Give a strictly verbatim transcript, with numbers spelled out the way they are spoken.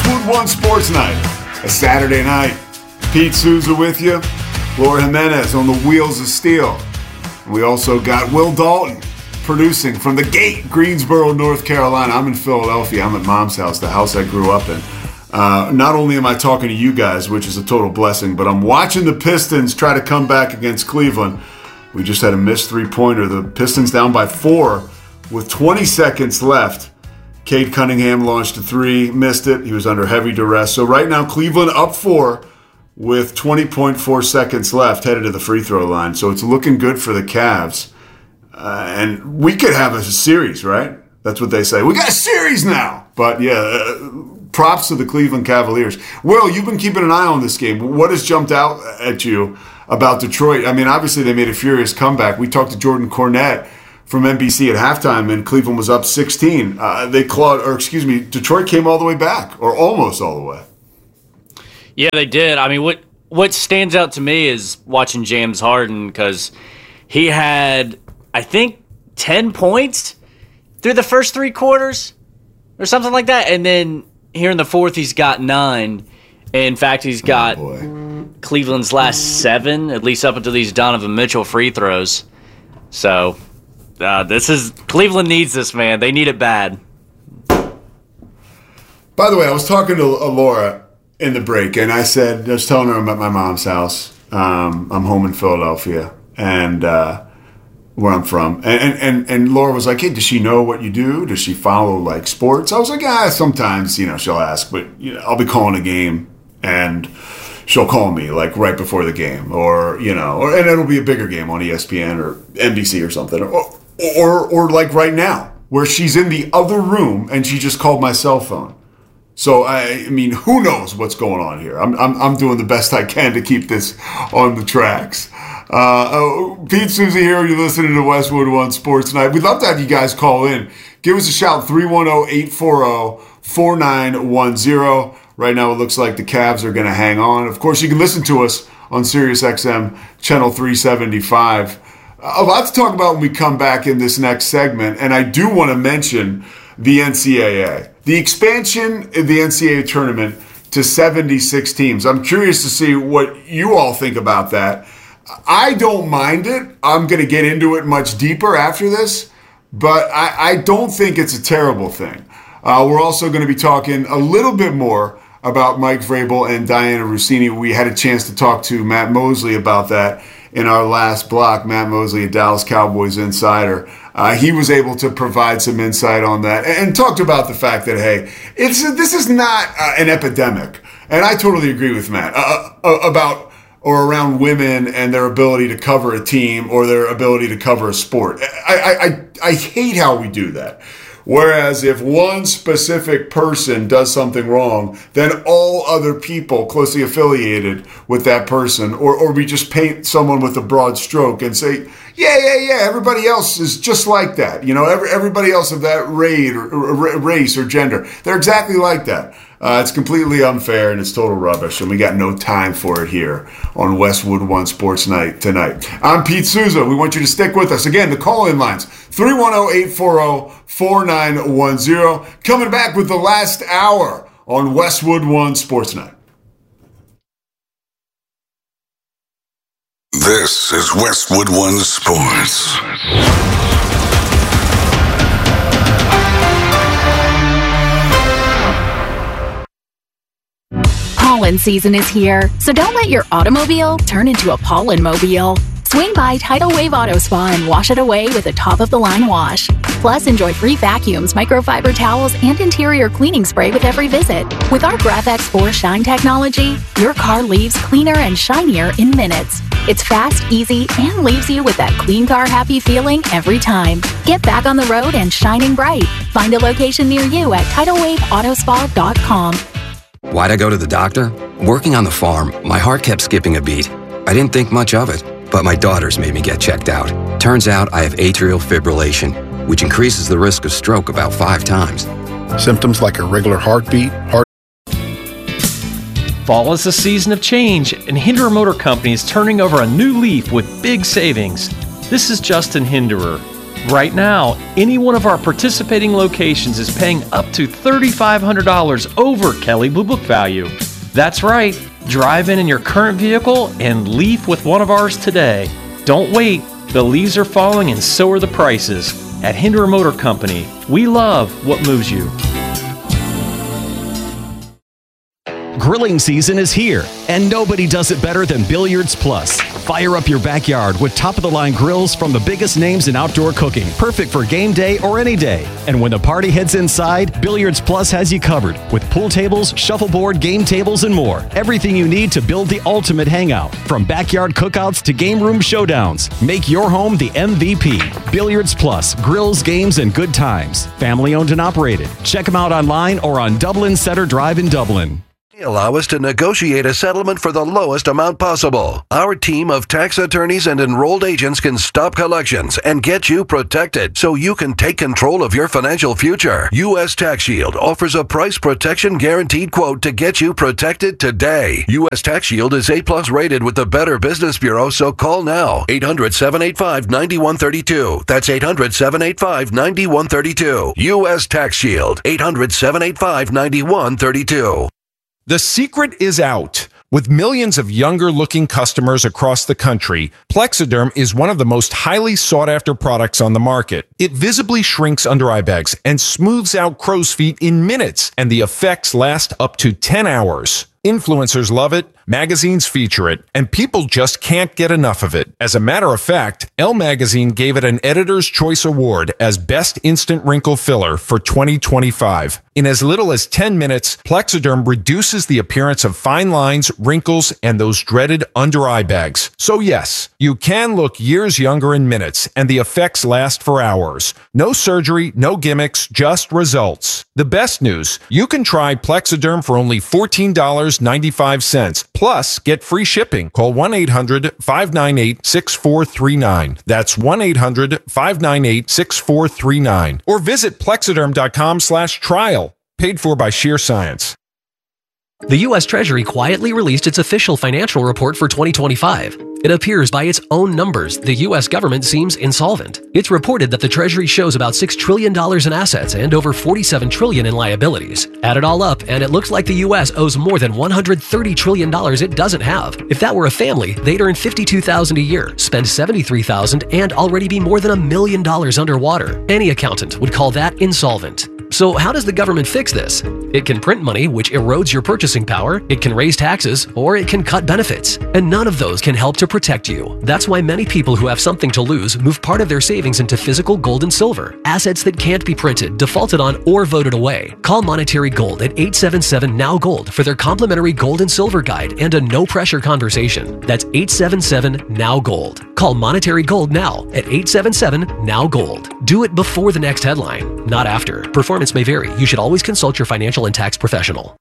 Westwood One Sports Night, a Saturday night. Pete Souza with you, Laura Jimenez on the wheels of steel. We also got Will Dalton producing from the gate, Greensboro, North Carolina. I'm in Philadelphia. I'm at Mom's house, the house I grew up in. Uh, not only am I talking to you guys, which is a total blessing, but I'm watching the Pistons try to come back against Cleveland. We just had a missed three-pointer. The Pistons down by four with twenty seconds left. Cade Cunningham launched a three, missed it. He was under heavy duress. So right now, Cleveland up four with twenty point four seconds left, headed to the free throw line. So it's looking good for the Cavs. Uh, and we could have a series, right? That's what they say. We got a series now. But yeah, uh, props to the Cleveland Cavaliers. Will, you've been keeping an eye on this game. What has jumped out at you about Detroit? I mean, obviously they made a furious comeback. We talked to Jordan Cornette from N B C at halftime, and Cleveland was up sixteen. Uh, they clawed, or excuse me, Detroit came all the way back, or almost all the way. Yeah, they did. I mean, what what stands out to me is watching James Harden, because he had, I think, ten points through the first three quarters or something like that. And then here in the fourth, he's got nine. In fact, he's got oh Cleveland's last seven, at least up until these Donovan Mitchell free throws. So uh, this is Cleveland needs this, man. They need it bad. By the way, I was talking to Laura in the break, and I said, I was telling her I'm at my mom's house. Um, I'm home in Philadelphia, and uh, where I'm from. And, and and Laura was like, hey, does she know what you do? Does she follow, like, sports? I was like, ah, sometimes, you know, she'll ask, but you know, I'll be calling a game, and she'll call me, like, right before the game, or, you know, or, and it'll be a bigger game on E S P N or N B C or something, or, or, or like right now, where she's in the other room, and she just called my cell phone. So, I, I mean, who knows what's going on here? I'm, I'm I'm doing the best I can to keep this on the tracks. Uh, oh, Pete Souza here. You're listening to Westwood One Sports Night. We'd love to have you guys call in. Give us a shout, three one zero, eight four zero, four nine one zero. Right now, it looks like the Cavs are going to hang on. Of course, you can listen to us on Sirius X M, channel three seventy-five. A lot to talk about when we come back in this next segment, and I do want to mention the N C double A. The expansion of the N C double A tournament to seventy-six teams. I'm curious to see what you all think about that. I don't mind it. I'm going to get into it much deeper after this, but I, I don't think it's a terrible thing. Uh, we're also going to be talking a little bit more about Mike Vrabel and Diana Rossini. We had a chance to talk to Matt Mosley about that in our last block. Matt Mosley, a Dallas Cowboys insider. Uh, he was able to provide some insight on that and, and talked about the fact that, hey, it's this is not uh, an epidemic. And I totally agree with Matt uh, uh, about or around women and their ability to cover a team or their ability to cover a sport. I, I, I, I hate how we do that. Whereas if one specific person does something wrong, then all other people closely affiliated with that person, or, or we just paint someone with a broad stroke and say, yeah, yeah, yeah, everybody else is just like that. You know, every, everybody else of that race or, or, race or gender, they're exactly like that. Uh, it's completely unfair and it's total rubbish, and we got no time for it here on Westwood One Sports Night tonight. I'm Pete Souza. We want you to stick with us. Again, the call-in lines, three one zero, eight four zero, four nine one zero. Coming back with the last hour on Westwood One Sports Night. This is Westwood One Sports. Pollen season is here, so don't let your automobile turn into a pollen-mobile. Swing by Tidal Wave Auto Spa and wash it away with a top-of-the-line wash. Plus, enjoy free vacuums, microfiber towels, and interior cleaning spray with every visit. With our GraphX four Shine technology, your car leaves cleaner and shinier in minutes. It's fast, easy, and leaves you with that clean car happy feeling every time. Get back on the road and shining bright. Find a location near you at tidal wave autospa dot com. Why'd I go to the doctor? Working on the farm, my heart kept skipping a beat. I didn't think much of it, but my daughters made me get checked out. Turns out I have atrial fibrillation, which increases the risk of stroke about five times. Symptoms like irregular heartbeat, heart... Fall is a season of change, and Hinderer Motor Company is turning over a new leaf with big savings. This is Justin Hinderer. Right now, any one of our participating locations is paying up to three thousand five hundred dollars over Kelley Blue Book value. That's right. Drive in in your current vehicle and leave with one of ours today. Don't wait. The leaves are falling and so are the prices. At Hinderer Motor Company, we love what moves you. Grilling season is here, and nobody does it better than Billiards Plus. Fire up your backyard with top-of-the-line grills from the biggest names in outdoor cooking, perfect for game day or any day. And when the party heads inside, Billiards Plus has you covered with pool tables, shuffleboard, game tables, and more. Everything you need to build the ultimate hangout, from backyard cookouts to game room showdowns. Make your home the M V P. Billiards Plus, grills, games, and good times. Family-owned and operated. Check them out online or on Dublin Center Drive in Dublin. Allow us to negotiate a settlement for the lowest amount possible. Our team of tax attorneys and enrolled agents can stop collections and get you protected so you can take control of your financial future. U S Tax Shield offers a price protection guaranteed quote to get you protected today. U S Tax Shield is A plus rated with the Better Business Bureau, so call now. eight hundred, seven eight five, nine one three two. That's eight hundred, seven eight five, nine one three two. U S Tax Shield. eight hundred, seven eight five, nine one three two. The secret is out. With millions of younger-looking customers across the country, Plexiderm is one of the most highly sought-after products on the market. It visibly shrinks under-eye bags and smooths out crow's feet in minutes, and the effects last up to ten hours. Influencers love it, magazines feature it, and people just can't get enough of it. As a matter of fact, Elle Magazine gave it an Editor's Choice Award as Best Instant Wrinkle Filler for twenty twenty-five. In as little as ten minutes, Plexiderm reduces the appearance of fine lines, wrinkles, and those dreaded under-eye bags. So yes, you can look years younger in minutes, and the effects last for hours. No surgery, no gimmicks, just results. The best news, you can try Plexiderm for only fourteen dollars and ninety-five cents. Plus, get free shipping. Call one eight hundred, five nine eight, six four three nine. That's one eight hundred, five nine eight, six four three nine. Or visit plexiderm.com slash trial. Paid for by Sheer Science. The U S Treasury quietly released its official financial report for twenty twenty-five. It appears by its own numbers, the U S government seems insolvent. It's reported that the Treasury shows about six trillion dollars in assets and over forty-seven trillion dollars in liabilities. Add it all up, and it looks like the U S owes more than one hundred thirty trillion dollars it doesn't have. If that were a family, they'd earn fifty-two thousand dollars a year, spend seventy-three thousand dollars, and already be more than a million dollars underwater. Any accountant would call that insolvent. So how does the government fix this? It can print money, which erodes your purchasing power, it can raise taxes, or it can cut benefits. And none of those can help to protect you. That's why many people who have something to lose move part of their savings into physical gold and silver, assets that can't be printed, defaulted on, or voted away. Call Monetary Gold at eight seven seven, N O W Gold for their complimentary gold and silver guide and a no-pressure conversation. That's eight seven seven, N O W Gold. Call Monetary Gold now at eight seven seven, N O W Gold. Do it before the next headline, not after. Performance may vary. You should always consult your financial and tax professional.